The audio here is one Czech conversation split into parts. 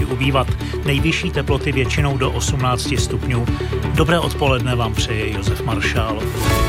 ubývat. Nejvyšší teploty většinou do 18 stupňů. Dobré odpoledne vám přeje Josef Maršál.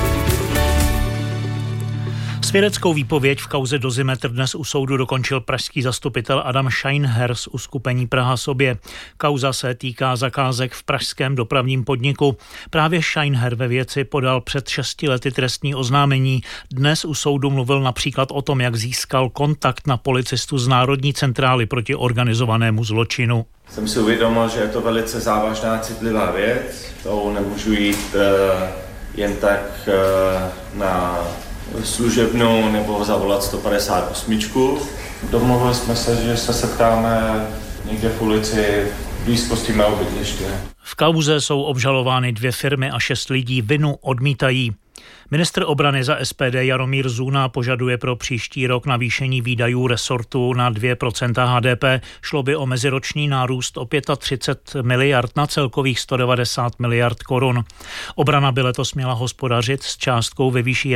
Svědeckou výpověď v kauze Dozimetr dnes u soudu dokončil pražský zastupitel Adam Scheinher z uskupení Praha sobě. Kauza se týká zakázek v pražském dopravním podniku. Právě Scheinher ve věci podal před 6 lety trestní oznámení. Dnes u soudu mluvil například o tom, jak získal kontakt na policistu z Národní centrály proti organizovanému zločinu. Jsem si uvědomil, že je to velice závažná, citlivá věc. To nemůžu jít jen tak na služebnou nebo zavolat 158. Domluvili jsme se, že se setkáme někde v ulici v blízkosti mého bydliště. V kauze jsou obžalovány 2 firmy a 6 lidí, vinu odmítají. Ministr obrany za SPD Jaromír Zůna požaduje pro příští rok navýšení výdajů resortu na 2% HDP. Šlo by o meziroční nárůst o 35 miliard na celkových 190 miliard korun. Obrana by letos měla hospodařit s částkou ve výši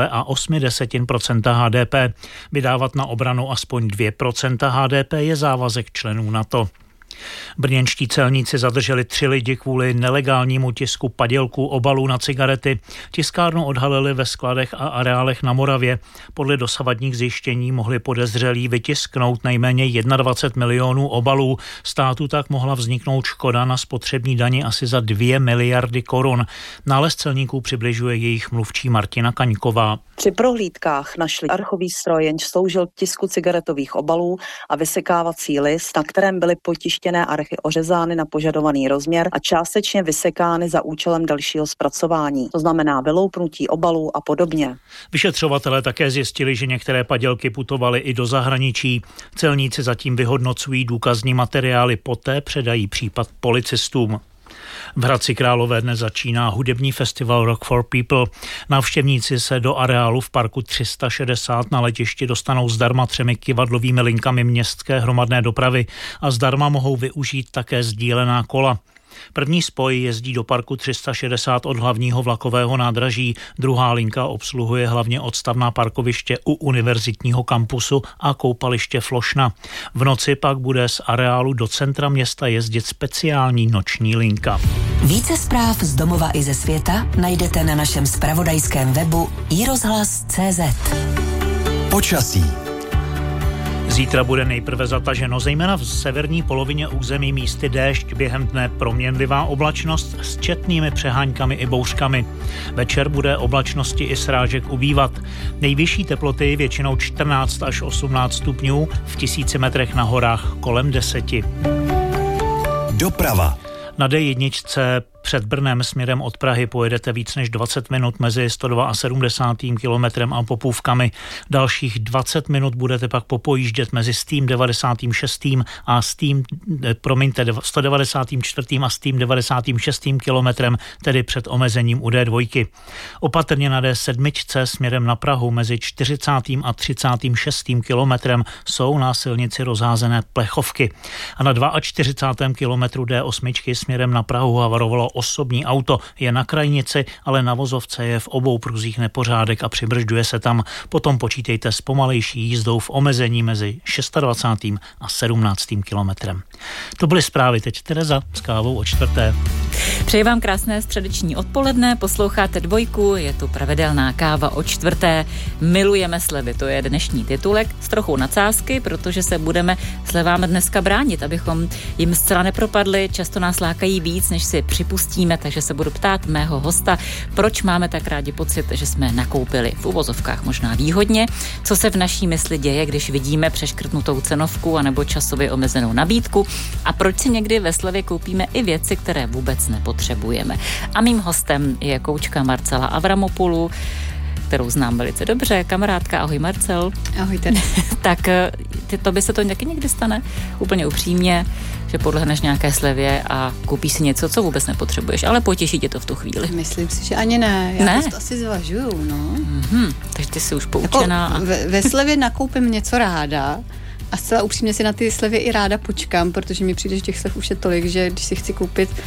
1,8% HDP. Vydávat na obranu aspoň 2% HDP je závazek členů NATO. Brněnští celníci zadrželi 3 lidi kvůli nelegálnímu tisku padělků obalů na cigarety. Tiskárnu odhalili ve skladech a areálech na Moravě. Podle dosavadních zjištění mohli podezřelí vytisknout nejméně 21 milionů obalů. Státu tak mohla vzniknout škoda na spotřební dani asi za 2 miliardy korun. Nález celníků přibližuje jejich mluvčí Martina Kaňková. Při prohlídkách našli archový stroj, jenž sloužil k tisku cigaretových obalů, a vysekávací list, na kterém byly potištěné archy ořezány na požadovaný rozměr a částečně vysekány za účelem dalšího zpracování. To znamená vyloupnutí obalů a podobně. Vyšetřovatelé také zjistili, že některé padělky putovaly i do zahraničí. Celníci zatím vyhodnocují důkazní materiály, poté předají případ policistům. V Hradci Králové dnes začíná hudební festival Rock for People. Návštěvníci se do areálu v parku 360 na letišti dostanou zdarma 3 kyvadlovými linkami městské hromadné dopravy a zdarma mohou využít také sdílená kola. První spoj jezdí do parku 360 od hlavního vlakového nádraží, druhá linka obsluhuje hlavně odstavná parkoviště u univerzitního kampusu a koupaliště Flošna. V noci pak bude z areálu do centra města jezdit speciální noční linka. Více zpráv z domova i ze světa najdete na našem zpravodajském webu iRozhlas.cz. Počasí. Zítra bude nejprve zataženo, zejména v severní polovině území místy déšť, během dne proměnlivá oblačnost s četnými přeháňkami i bouřkami. Večer bude oblačnosti i srážek ubývat. Nejvyšší teploty většinou 14 až 18 stupňů, v 1000 metrech na horách kolem 10. Doprava. Na D1 před Brnem směrem od Prahy pojedete víc než 20 minut mezi 172. kilometrem a Popůvkami. Dalších 20 minut budete pak popojíždět mezi 196. a 194. a 196. kilometrem, tedy před omezením u D2. Opatrně na D7 směrem na Prahu mezi 40. a 36. kilometrem jsou na silnici rozházené plechovky. A na 42. kilometru D8 směrem na Prahu havarovalo osobní auto, je na krajnici, ale na vozovce je v obou pruzích nepořádek a přibržďuje se tam. Potom počítejte s pomalejší jízdou v omezení mezi 26. a 17. kilometrem. To byly zprávy, teď Tereza s kávou o 4. Přeji vám krásné středeční odpoledne, posloucháte Dvojku, je tu pravidelná káva o 4. Milujeme slevy, to je dnešní titulek, s trochou nadsázky, protože se budeme slevám dneska bránit, abychom jim zcela nepropadli, často nás lákají víc, než si připustíme, takže se budu ptát mého hosta, proč máme tak rádi pocit, že jsme nakoupili v uvozovkách možná výhodně, co se v naší mysli děje, když vidíme přeškrtnutou cenovku anebo časově omezenou nabídku a proč si někdy ve slevě koupíme i věci, které vůbec nepotřebujeme. A mým hostem je koučka Marcela Avramopoulou, kterou znám velice dobře, kamarádka. Ahoj Marcel. Ahoj tady. Tak to by se to taky někdy stane, úplně upřímně, že podlehneš nějaké slevě a koupíš si něco, co vůbec nepotřebuješ, ale potěší tě to v tu chvíli. Myslím si, že ani ne. Já to asi zvažuju, no. Mm-hmm. Takže ty jsi už poučená. Jako ve slevě nakoupím něco ráda a zcela upřímně si na ty slevy i ráda počkám, protože mi přijde, že těch slev už je tolik, že když si chci koupit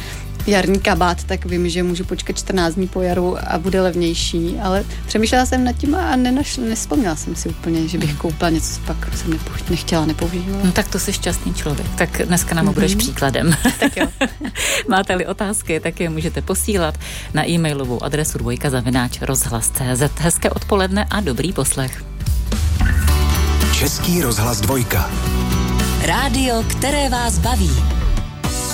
jarní kabát, tak vím, že můžu počkat 14 dní po jaru a bude levnější, ale přemýšlela jsem nad tím a nespomněla jsem si úplně, že bych koupila něco, pak jsem nechtěla, nepoužívala. No tak to jsi šťastný člověk, tak dneska nám budeš příkladem. Tak jo. Máte-li otázky, tak je můžete posílat na e-mailovou adresu dvojka@rozhlas.cz. Hezké odpoledne a dobrý poslech. Český rozhlas 2. Rádio, které vás baví.